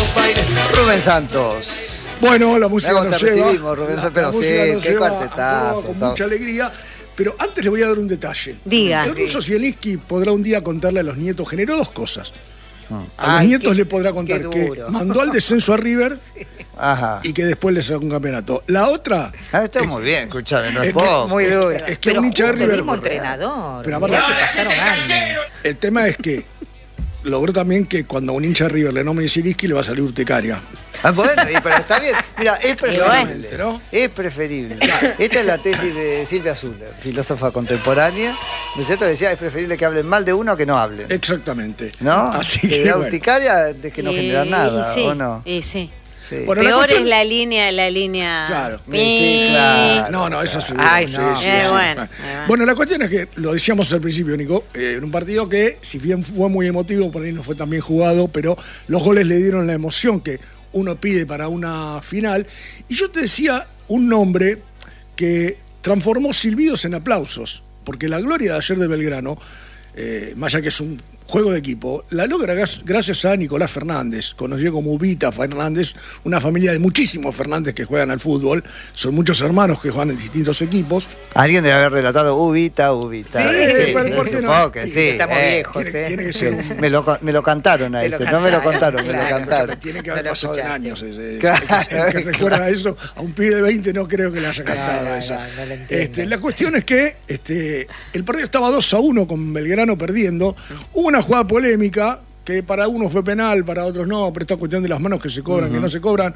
Rubén Santos. Bueno, la música nos lleva. Rubén Santos, pero sí, qué cuartetazo. Con mucha alegría. Pero antes le voy a dar un detalle. Diga. El ruso Zielinski podrá un día contarle a los nietos, generó dos cosas. A los nietos le podrá contar que mandó al descenso a River y que después le sacó un campeonato. La otra... está muy bien, escuchame, no es poco. Muy duro. Es que un hincha de River... el mismo entrenador. Pero aparte, pasaron años. El tema es que logró también que cuando a un hincha de River le nombre Zielinski le va a salir urticaria. Bueno, pero está bien. Mira, es preferible. ¿no? Es preferible. Esta es la tesis de Silvia Zuller, filósofa contemporánea. ¿No es cierto? Decía, es preferible que hablen mal de uno que no hablen. Exactamente. ¿No? Así que da urticaria es que no genera nada, sí, ¿o no? Sí. Sí. Bueno, peor es la línea. Claro. Sí, claro. No, eso seguro. Ay, no. Sí. Bueno, la cuestión es que, lo decíamos al principio, Nico, en un partido que, si bien fue muy emotivo, por ahí no fue tan bien jugado, pero los goles le dieron la emoción que uno pide para una final. Y yo te decía un nombre que transformó silbidos en aplausos, porque la gloria de ayer de Belgrano, más allá que es un juego de equipo, la logra gracias a Nicolás Fernández, conocido como Ubita Fernández, una familia de muchísimos Fernández que juegan al fútbol, son muchos hermanos que juegan en distintos equipos. Alguien debe haber relatado Ubita. Sí, pero ¿por qué no? Sí, estamos viejos. Tiene que ser un... me lo cantaron a eso, no me lo contaron, me lo cantaron. Tiene que haber pasado en años. El que recuerda eso, a un pibe de 20 no creo que le haya cantado esa. No la cuestión es que el partido estaba 2-1 con Belgrano perdiendo. Hubo una jugada polémica que para unos fue penal, para otros no, pero esta cuestión de las manos que se cobran, que no se cobran,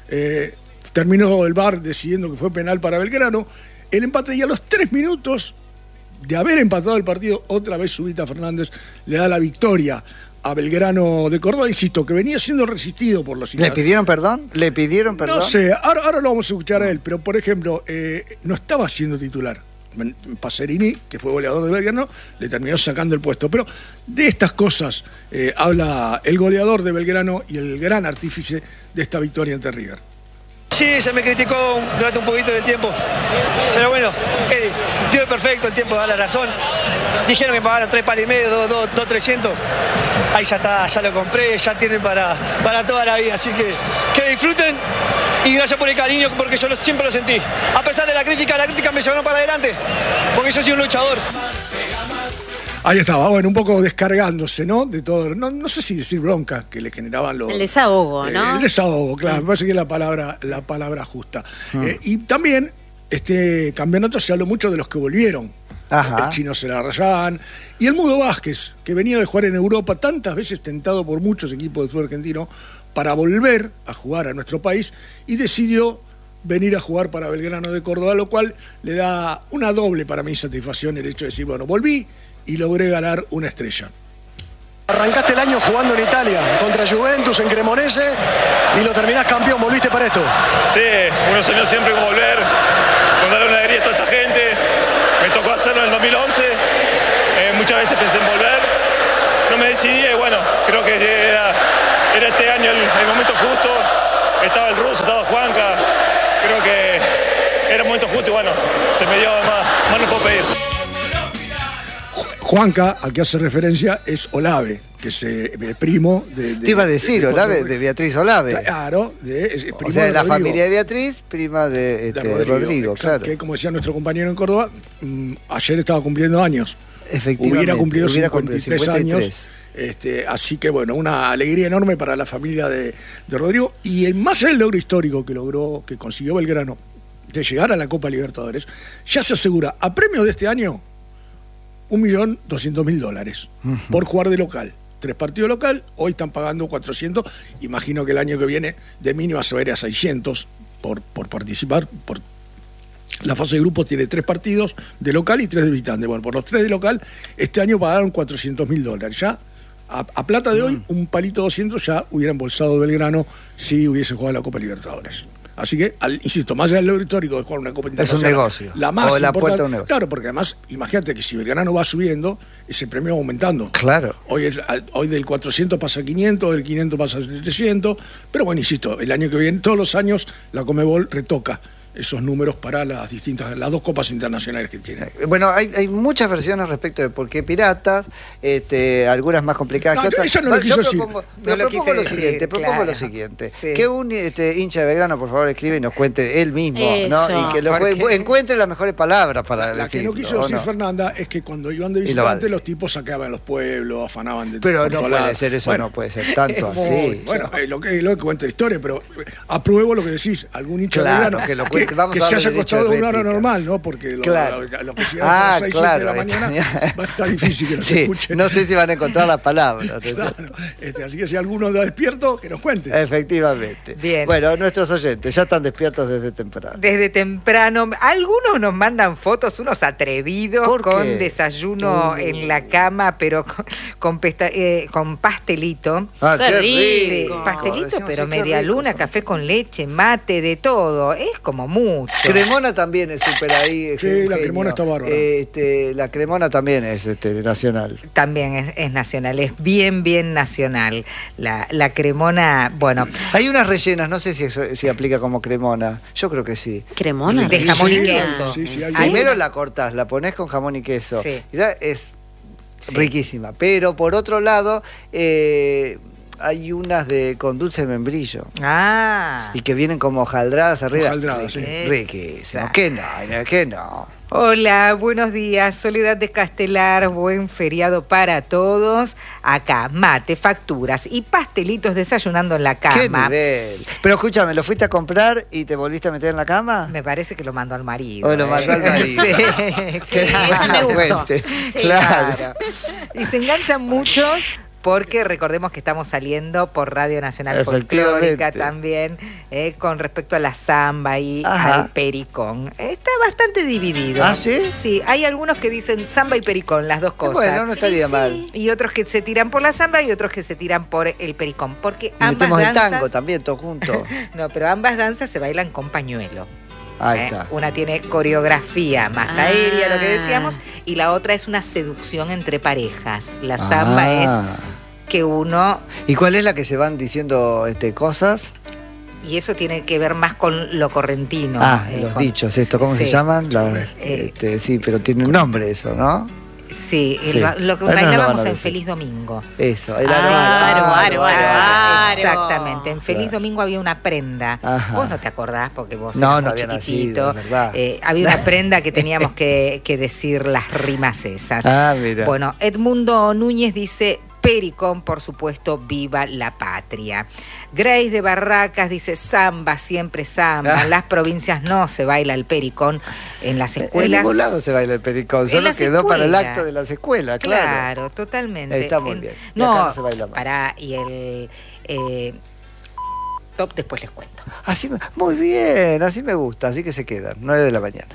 terminó el VAR decidiendo que fue penal para Belgrano. El empate, y a los 3 minutos de haber empatado el partido, otra vez Ubita Fernández le da la victoria a Belgrano de Córdoba, insisto, que venía siendo resistido por los hinchas. ¿Le pidieron perdón? No sé, ahora lo vamos a escuchar a él, pero por ejemplo, no estaba siendo titular. Pacerini, que fue goleador de Belgrano, le terminó sacando el puesto. Pero de estas cosas habla el goleador de Belgrano y el gran artífice de esta victoria ante River. Sí, se me criticó durante un poquito del tiempo, pero bueno, Dios es perfecto, el tiempo da la razón. Dijeron que pagaron 3 palos y medio, 2.300. Ahí ya está, ya lo compré, ya tienen para toda la vida, así que disfruten. Y gracias por el cariño, porque yo siempre lo sentí. A pesar de la crítica me llevaron para adelante, porque yo soy un luchador. Ahí estaba, bueno, un poco descargándose, ¿no? De todo, no sé si decir bronca, que le generaban los... El desahogo, ¿no? El desahogo, claro, me parece que es la palabra justa. Y también, este campeonato se habló mucho de los que volvieron. El Chino Celarrayán y el Mudo Vázquez, que venía de jugar en Europa, tantas veces tentado por muchos equipos del fútbol argentino, para volver a jugar a nuestro país, y decidió venir a jugar para Belgrano de Córdoba, lo cual le da una doble para mí satisfacción el hecho de decir, bueno, volví y logré ganar una estrella. Arrancaste el año jugando en Italia, contra Juventus, en Cremonese, y lo terminás campeón, volviste para esto. Sí, uno soñó siempre con volver, con darle una alegría a toda esta gente. Me tocó hacerlo en el 2011, muchas veces pensé en volver, no me decidí y bueno, creo que era este año el momento justo. Estaba el ruso, estaba Juanca, creo que era el momento justo y bueno, se me dio más no puedo pedir. Juanca, al que hace referencia, es Olave, que es primo de... Te iba a decir, Olave, de Beatriz Olave. Claro, o sea, de la familia de Beatriz, prima de Rodrigo, claro. Que, como decía nuestro compañero en Córdoba, ayer estaba cumpliendo años. Efectivamente. Hubiera cumplido 53 años. Así que bueno, una alegría enorme para la familia de Rodrigo. Y el más allá del logro histórico que consiguió Belgrano de llegar a la Copa Libertadores, ya se asegura a premio de este año $1.200.000 por jugar de local. 3 partidos local, hoy están pagando 400, imagino que el año que viene de mínima se va a ir a 600 por participar. La fase de grupo tiene 3 partidos de local y 3 de visitante. Bueno, por los 3 de local, este año pagaron $400.000. Ya a plata de hoy, un palito 200 ya hubiera embolsado Belgrano si hubiese jugado la Copa Libertadores. Así que, insisto, más allá del logro histórico de jugar una Copa Internacional, es un negocio. La más o la importante, puerta de un negocio. Claro, porque además, imagínate que si Belgrano va subiendo, ese premio va aumentando. Claro. Hoy del 400 pasa a 500, del 500 pasa a 700, pero bueno, insisto, el año que viene, todos los años, la Conmebol retoca esos números para las dos copas internacionales que tiene. Bueno, hay muchas versiones respecto de por qué Piratas, algunas más complicadas que otras. Ella no lo quiso decir. Propongo lo siguiente, sí. Que un hincha de Belgrano, por favor, escribe y nos cuente él mismo, ¿no? Y que encuentre las mejores palabras para decirlo. La que no quiso decir Fernanda es que cuando iban de visitante los tipos saqueaban los pueblos, afanaban de Pero no puede ser eso, no puede ser tanto así. Bueno, lo que cuenta la historia, pero apruebo lo que decís, algún hincha de Belgrano que se haya acostado una hora normal, ¿no? Porque lo que se a las 6, 7 de la mañana va a estar difícil que nos escuchen. No sé si van a encontrar las palabras. Claro, así que si alguno está despierto, que nos cuente. Efectivamente. Bien. Bueno, nuestros oyentes ya están despiertos desde temprano. Desde temprano. Algunos nos mandan fotos, unos atrevidos, con desayuno en la cama, pero con pastelito. Qué rico. Sí, pastelito, pero media luna, café con leche, mate, de todo. Es como mucho. Cremona también es súper ahí. Sí, la Cremona está bárbara. La Cremona también es nacional. También es nacional, es bien nacional. La Cremona, bueno. Hay unas rellenas, no sé si aplica como Cremona. Yo creo que sí. ¿Cremona? De jamón y queso. Sí, primero la cortás, la pones con jamón y queso. Sí. Y es riquísima. Pero por otro lado, hay unas con dulce de membrillo. Y que vienen como hojaldradas arriba. Hojaldradas, sí. Riquísimo. ¿Qué no? Hola, buenos días, Soledad de Castelar, buen feriado para todos. Acá, mate, facturas y pastelitos desayunando en la cama. ¡Qué nivel! Pero escúchame, ¿lo fuiste a comprar y te volviste a meter en la cama? Me parece que lo mandó al marido. O lo mandó al marido. Sí, esa me gustó. Sí, claro. Y se enganchan muchos. Porque recordemos que estamos saliendo por Radio Nacional Folclórica también, con respecto a la samba y al pericón. Está bastante dividido. ¿Ah, sí? Sí, hay algunos que dicen samba y pericón, las dos cosas. Bueno, no estaría mal. Y otros que se tiran por la samba y otros que se tiran por el pericón. Porque ambas metemos danzas... el tango también, todos juntos. No, pero ambas danzas se bailan con pañuelo. Ahí está. Una tiene coreografía más aérea, lo que decíamos, y la otra es una seducción entre parejas. La samba es que uno... ¿Y cuál es la que se van diciendo cosas? Y eso tiene que ver más con lo correntino. Los dichos, ¿cómo se llaman? Sí, pero tiene un nombre eso, ¿no? Sí, lo que bailábamos en Feliz Domingo. Eso, el aro. Exactamente, en Feliz Domingo había una prenda. Ajá. Vos no te acordás porque vos eras muy chiquitito. Nacido, había una prenda que teníamos que decir las rimas esas. Mira. Bueno, Edmundo Núñez dice... Pericón, por supuesto, viva la patria. Grace de Barracas dice, samba, siempre samba. En las provincias no se baila el pericón. En las escuelas... En ningún lado se baila el pericón, solo quedó para el acto de las escuelas, claro. Claro, totalmente. Está muy bien. No, se baila más. Y el... top después les cuento. Muy bien, así me gusta, así que se quedan, 9 de la mañana.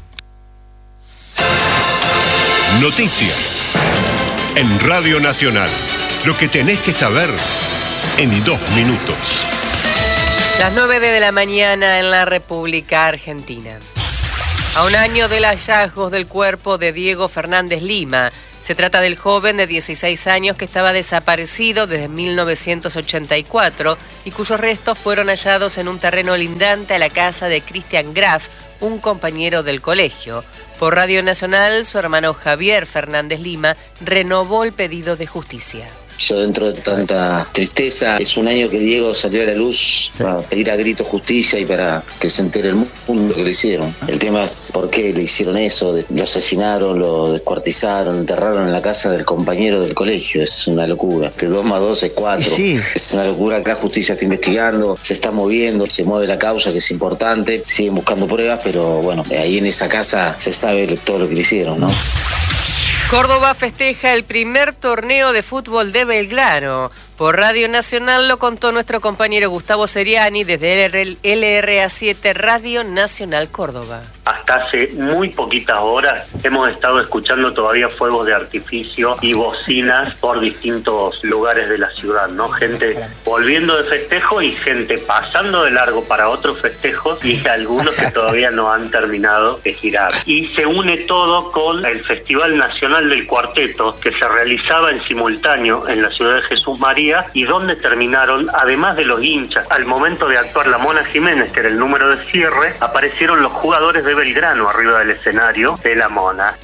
Noticias en Radio Nacional. Lo que tenés que saber en 2 minutos. Las 9 de la mañana en la República Argentina. A un año del hallazgo del cuerpo de Diego Fernández Lima. Se trata del joven de 16 años que estaba desaparecido desde 1984 y cuyos restos fueron hallados en un terreno lindante a la casa de Cristian Graf, un compañero del colegio. Por Radio Nacional, su hermano Javier Fernández Lima renovó el pedido de justicia. Yo, dentro de tanta tristeza, es un año que Diego salió a la luz para pedir a gritos justicia y para que se entere el mundo que lo hicieron. El tema es por qué le hicieron eso, lo asesinaron, lo descuartizaron, enterraron en la casa del compañero del colegio. Es una locura. De 2 más 2 es 4. Sí. Es una locura que la justicia está investigando, se está moviendo, se mueve la causa, que es importante. Siguen buscando pruebas, pero bueno, ahí en esa casa se sabe todo lo que le hicieron, ¿no? Córdoba festeja el primer torneo de fútbol de Belgrano. Por Radio Nacional lo contó nuestro compañero Gustavo Seriani desde el LRA7 Radio Nacional Córdoba. Hasta hace muy poquitas horas hemos estado escuchando todavía fuegos de artificio y bocinas por distintos lugares de la ciudad, ¿no? Gente volviendo de festejo y gente pasando de largo para otros festejos y algunos que todavía no han terminado de girar. Y se une todo con el Festival Nacional del Cuarteto que se realizaba en simultáneo en la ciudad de Jesús María había y dónde terminaron, además de los hinchas. Al momento de actuar la Mona Jiménez, que era el número de cierre, aparecieron los jugadores de Belgrano arriba del escenario de la Mona.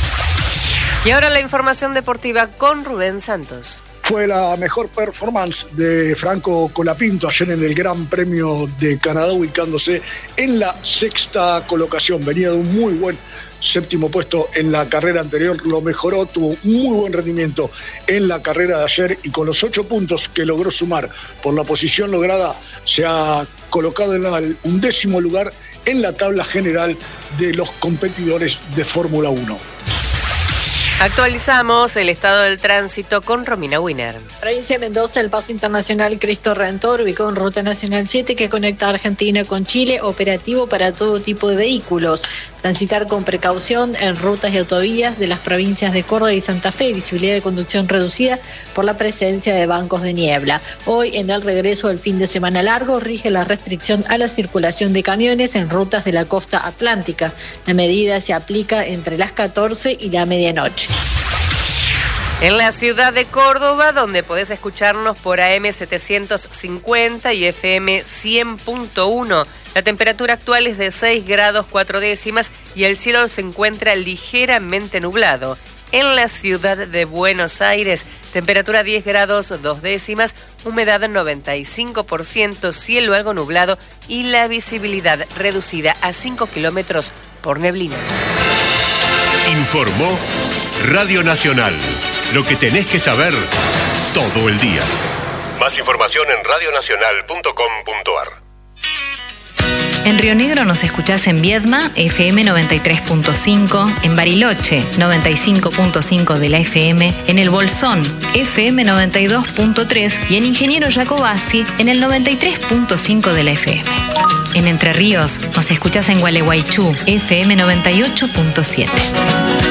Y ahora la información deportiva con Rubén Santos. Fue la mejor performance de Franco Colapinto ayer en el Gran Premio de Canadá, ubicándose en la 6ª colocación. Venía de un muy buen 7º puesto en la carrera anterior, lo mejoró, tuvo un muy buen rendimiento en la carrera de ayer y con los 8 puntos que logró sumar por la posición lograda, se ha colocado en el 11º lugar en la tabla general de los competidores de Fórmula 1. Actualizamos el estado del tránsito con Romina Winer. Provincia de Mendoza, el paso internacional Cristo Redentor, ubicado en Ruta Nacional 7 que conecta Argentina con Chile, operativo para todo tipo de vehículos. Transitar con precaución en rutas y autovías de las provincias de Córdoba y Santa Fe, visibilidad de conducción reducida por la presencia de bancos de niebla. Hoy, en el regreso del fin de semana largo, rige la restricción a la circulación de camiones en rutas de la costa atlántica. La medida se aplica entre las 14 y la medianoche. En la ciudad de Córdoba, donde podés escucharnos por AM 750 y FM 100.1. La temperatura actual es de 6 grados 4 décimas y el cielo se encuentra ligeramente nublado. En la ciudad de Buenos Aires, temperatura 10 grados 2 décimas, humedad 95%, cielo algo nublado y la visibilidad reducida a 5 kilómetros por neblinas. Informó Radio Nacional. Lo que tenés que saber todo el día. Más información en radionacional.com.ar. En Río Negro nos escuchás en Viedma, FM 93.5, en Bariloche, 95.5 de la FM, en El Bolsón, FM 92.3 y en Ingeniero Jacobasi, en el 93.5 de la FM. En Entre Ríos nos escuchás en Gualeguaychú, FM 98.7.